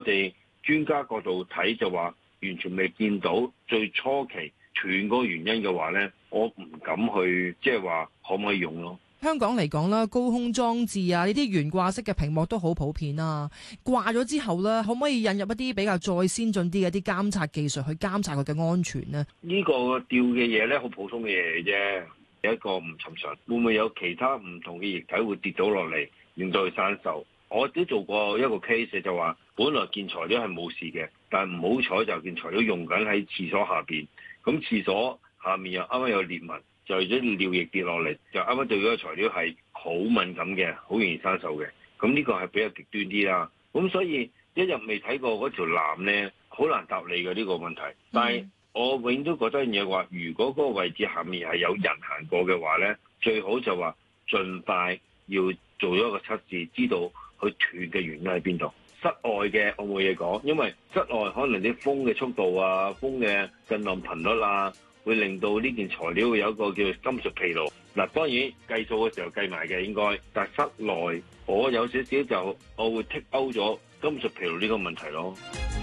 我哋專家角度睇就話，完全未見到最初期斷嗰個原因嘅話呢，我唔敢去即係話可唔可以用咯。 香港嚟講啦，高空裝置啊，呢啲懸掛式嘅屏幕都好普遍啊。掛咗之後咧，可唔可以引入一啲比較再先進啲嘅一啲監察技術去監察佢嘅安全呢？ 呢個吊嘅嘢呢，好普通嘅嘢啫，有一個唔尋常，會唔會有其他唔同嘅液體會跌到落嚟，令到佢生鏽？我都做過一個 case 就話，本來件材料係冇事嘅，但係唔好彩就件材料用緊喺廁所下邊，咁廁所下面又啱啱有裂紋。就咗尿液跌落嚟，就啱啱對嗰個材料係好敏感嘅，好容易生鏽嘅。咁呢個係比較極端啲啦。咁所以一日未睇過嗰條纜咧，好難答你嘅呢個問題。但係我永遠都覺得一樣嘢話，如果嗰個位置下面係有人行過嘅話咧，最好就話盡快要做咗一個測試，知道佢斷嘅原因喺邊度。室外嘅我冇嘢講，因為室外可能啲風嘅速度啊、風嘅震盪頻率啊，會令到呢件材料會有一個叫做金屬疲勞。嗱，當然計數嘅時候計埋嘅應該，但係室內我有少少就我會剔勾咗金屬疲勞呢個問題咯。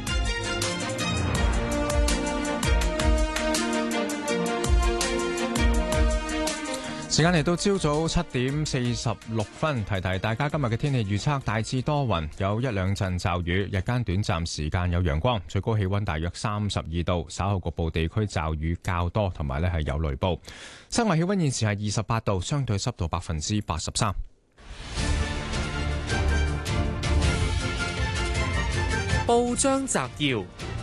時間嚟到朝早7:46，提提大家今日嘅天氣預測，大致多雲，有一兩陣驟雨，日間短暫時間有陽光，最高氣溫大約32度，稍後局部地區驟雨較多，同埋係有雷暴。室外氣溫現時係28度，相對濕度83%。 報章摘要：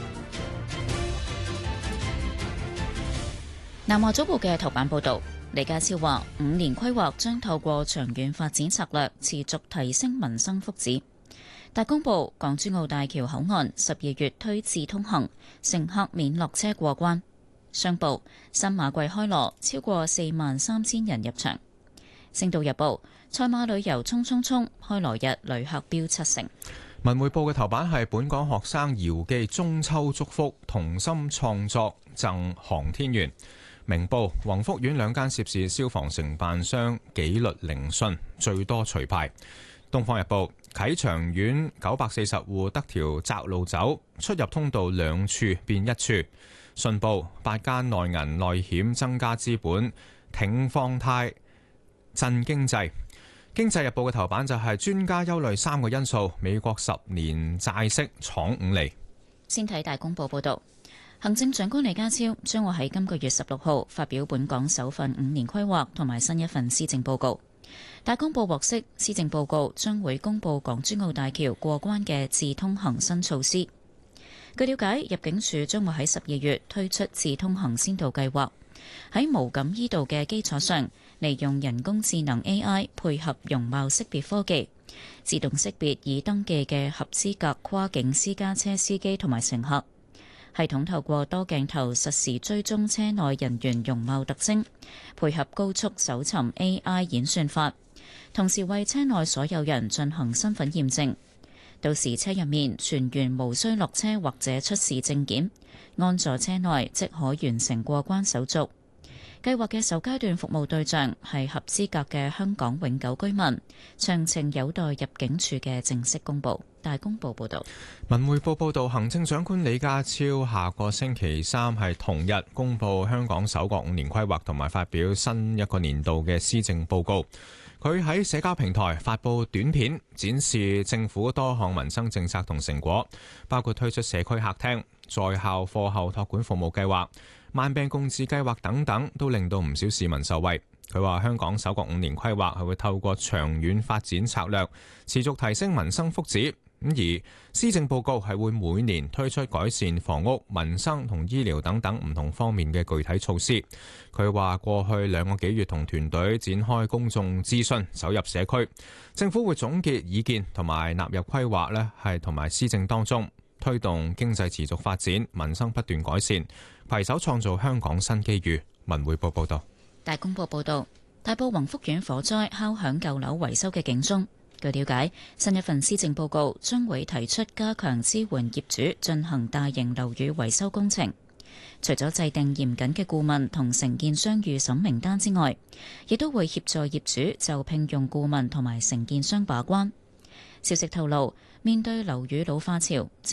南華早報嘅頭版報道。李家超話：5年規劃將透過長遠發展策略，持續提升民生福祉。大公報：港珠澳大橋口岸12月推智通行，乘客免落車過關。商報：新馬季開鑼，超過43000人入場。星島日報：賽馬旅遊衝衝衝，開鑼日旅客飆70%。 文匯報嘅頭版係本港學生遙寄中秋祝福，同心創作贈航天員。明報：宏福苑2間涉事消防承辦商紀律聆訊，最多除牌。東方日報：啟祥苑940戶得條窄路走，出入通道2處變1處。信報：8間內銀內險增加資本，挺放貸振經濟。經濟日報嘅頭版就係專家憂慮3個因素，美國10年債息闖5厘。 先睇大公報報導。行政長官李家超將會喺今個月16號發表本港首份5年規劃同埋新一份施政報告。大公報獲悉，施政報告將會公布港珠澳大橋過關嘅智通行新措施。據了解，入境處將會喺12月推出智通行先導計劃，喺無感依度嘅基礎上，利用人工智能 AI 配合容貌識別科技，自動識別已登記嘅合資格跨境私家車司機同埋乘客。系統透過多鏡頭實時追蹤車內人員容貌特徵，配合高速搜尋 AI 演算法，同時為車內所有人進行身份驗證。到時車入面全員無需落車或者出示證件，安坐車內即可完成過關手續。計劃嘅首階段服務對象係合資格嘅香港永久居民，詳情有待入境處嘅正式公佈。大公報報導。 文匯報報導，行政長官李家超下個星期3係同日公佈香港首個5年規劃同埋發表新一個年度嘅施政報告。佢喺社交平台發布短片，展示政府多項民生政策同成果，包括推出社區客廳、在校課後託管服務計劃、慢病共治計劃等等，都令到唔少市民受惠。佢話香港首個5年規劃係會透過長遠發展策略，持續提升民生福祉。而施政報告係會每年推出改善房屋、民生同醫療等等唔同方面嘅具體措施。佢話過去2個幾月同團隊展開公眾諮詢，走入社區，政府會總結意見同埋納入規劃呢係同埋施政當中，推動經濟持續發展，民生不斷改善，攜手創造香港新機遇。文匯報報道。 大公報報道，大埔宏福苑火災敲響舊樓維修嘅警鐘。據了解，新一份施政報告將會提出加強支援業主進行大型樓宇維修工程。除咗制定嚴謹嘅顧問同承建商預審名單之外，亦都會協助業主就聘用顧問同埋承建商把關。消息透露， 面對樓宇老化潮，